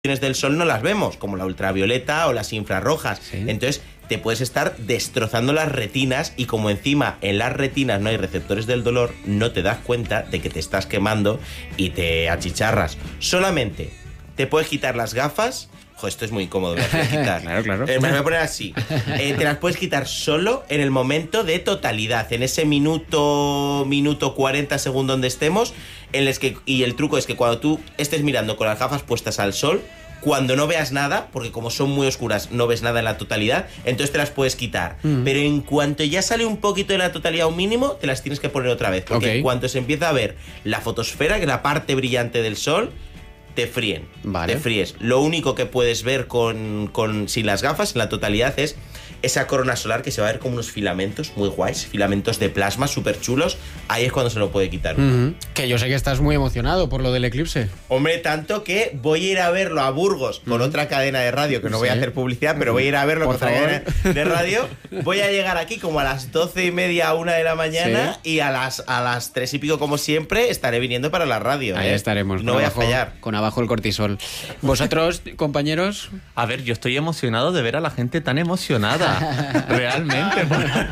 del sol no las vemos, como la ultravioleta o las infrarrojas. Sí. Entonces te puedes estar destrozando las retinas y como encima en las retinas no hay receptores del dolor, no te das cuenta de que te estás quemando y te achicharras. Solamente te puedes quitar las gafas. Esto es muy incómodo, me las voy a quitar. Claro. Me voy a poner así. Te las puedes quitar solo en el momento de totalidad, en ese minuto 40 segundos donde estemos, y el truco es que cuando tú estés mirando con las gafas puestas al sol, cuando no veas nada, porque como son muy oscuras no ves nada en la totalidad, entonces te las puedes quitar. Pero en cuanto ya sale un poquito de la totalidad, un mínimo, te las tienes que poner otra vez. Porque en cuanto se empieza a ver la fotosfera, que es la parte brillante del sol, te fríen, te fríes. Lo único que puedes ver sin las gafas en la totalidad es esa corona solar que se va a ver como unos filamentos muy guays, filamentos de plasma súper chulos. Ahí es cuando se lo puede quitar. Que yo sé que estás muy emocionado por lo del eclipse. Hombre, tanto que voy a ir a verlo a Burgos con otra cadena de radio, que no voy a hacer publicidad, pero voy a ir a verlo con otra cadena de radio. Voy a llegar aquí como a las 12:30, 1 de la mañana, y a las 3 y pico, como siempre, estaré viniendo para la radio. Ahí estaremos. No voy a fallar. Con abajo el cortisol. ¿Vosotros, compañeros? A ver, yo estoy emocionado de ver a la gente tan emocionada. Realmente.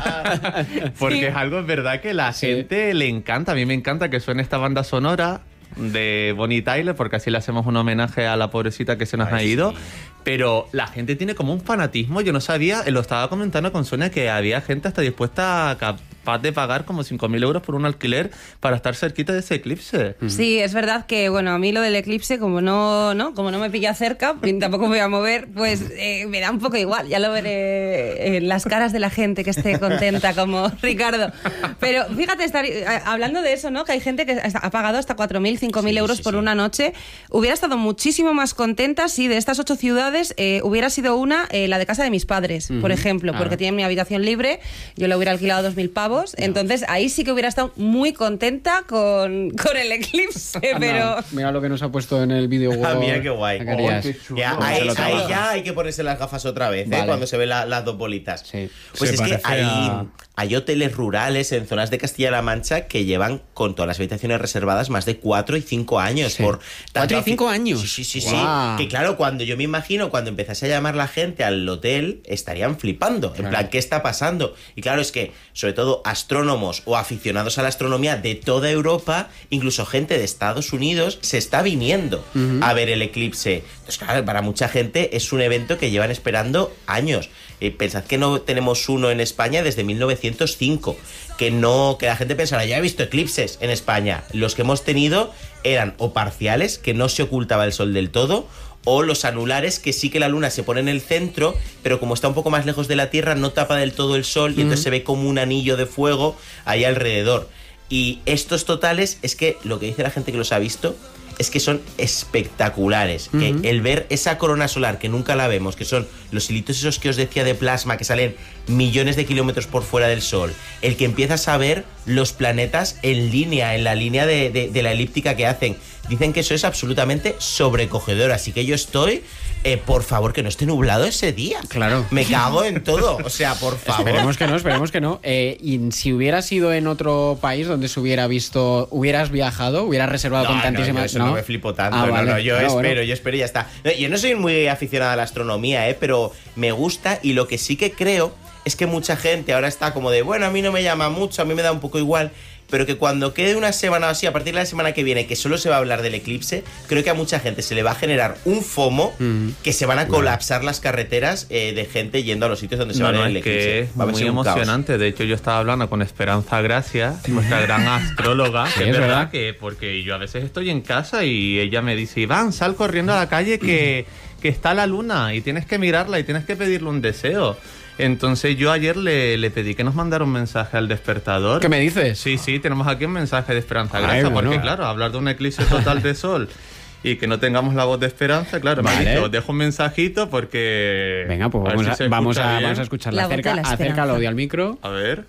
Porque es algo, es verdad, que la gente le encanta. A mí me encanta que suene esta banda sonora de Bonnie Tyler, porque así le hacemos un homenaje a la pobrecita que se nos ha ido. Pero la gente tiene como un fanatismo. Yo no sabía, lo estaba comentando con Sonia, que había gente hasta dispuesta a capaz de pagar como 5.000 euros por un alquiler para estar cerquita de ese eclipse. Sí, es verdad que, bueno, a mí lo del eclipse, como no me pilla cerca, y tampoco me voy a mover, pues me da un poco igual. Ya lo veré en las caras de la gente que esté contenta, como Ricardo. Pero fíjate, hablando de eso, ¿no? Que hay gente que ha pagado hasta 4.000, 5.000 euros por una noche. Hubiera estado muchísimo más contenta si de estas 8 ciudades hubiera sido una, la de casa de mis padres, por ejemplo, porque tienen mi habitación libre. Yo le hubiera alquilado 2.000 pavos. Entonces ahí sí que hubiera estado muy contenta con el eclipse. Pero mira lo que nos ha puesto en el vídeo. Mira qué guay. Qué ahí ya hay que ponerse las gafas otra vez, cuando se ven las dos bolitas. Pues es que hay hoteles rurales en zonas de Castilla-La Mancha que llevan con todas las habitaciones reservadas más de 4 y 5 años. ¿4 y 5 años? Sí. Que claro, cuando yo me imagino, cuando empezase a llamar la gente al hotel, estarían flipando. En plan, ¿qué está pasando? Y claro, es que, sobre todo, astrónomos o aficionados a la astronomía de toda Europa, incluso gente de Estados Unidos, se está viniendo a ver el eclipse. Entonces, claro, para mucha gente es un evento que llevan esperando años. Pensad que no tenemos uno en España desde 1905. Que la gente pensará, ya he visto eclipses en España. Los que hemos tenido eran o parciales, que no se ocultaba el sol del todo, o los anulares, que sí que la luna se pone en el centro, pero como está un poco más lejos de la Tierra, no tapa del todo el sol y entonces se ve como un anillo de fuego ahí alrededor. Y estos totales, es que lo que dice la gente que los ha visto es que son espectaculares. Que el ver esa corona solar, que nunca la vemos, que son los hilitos esos que os decía de plasma, que salen millones de kilómetros por fuera del sol, el que empiezas a ver los planetas en la línea de la elíptica que hacen. Dicen que eso es absolutamente sobrecogedor, así que yo estoy, por favor, que no esté nublado ese día. Claro. Me cago en todo, o sea, por favor. Esperemos que no. Y si hubieras ido en otro país donde se hubiera visto, hubieras viajado, hubieras reservado con tantísimas... No me flipo tanto. Yo espero y ya está. Yo no soy muy aficionada a la astronomía, pero me gusta, y lo que sí que creo es que mucha gente ahora está como de, bueno, a mí no me llama mucho, a mí me da un poco igual, pero que cuando quede una semana o así, a partir de la semana que viene, que solo se va a hablar del eclipse, creo que a mucha gente se le va a generar un FOMO, que se van a colapsar las carreteras de gente yendo a los sitios donde se va a ver el eclipse. Que es muy emocionante. De hecho, yo estaba hablando con Esperanza Gracia, nuestra gran astróloga, que es verdad que, porque yo a veces estoy en casa y ella me dice, Iván, sal corriendo a la calle que está la luna y tienes que mirarla y tienes que pedirle un deseo. Entonces yo ayer le pedí que nos mandara un mensaje al despertador. ¿Qué me dices? Sí, tenemos aquí un mensaje de Esperanza Gracia, porque claro, hablar de un eclipse total de sol y que no tengamos la voz de Esperanza, claro, me ha dicho, os dejo un mensajito porque... Venga, pues vamos a escucharla. Acerca el audio al micro. A ver.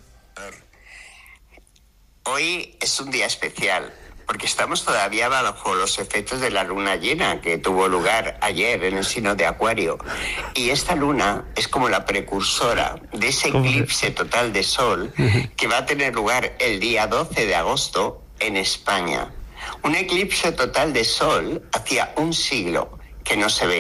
Hoy es un día especial, porque estamos todavía bajo los efectos de la luna llena que tuvo lugar ayer en el signo de Acuario. Y esta luna es como la precursora de ese eclipse total de sol que va a tener lugar el día 12 de agosto en España. Un eclipse total de sol hacía un siglo que no se ve.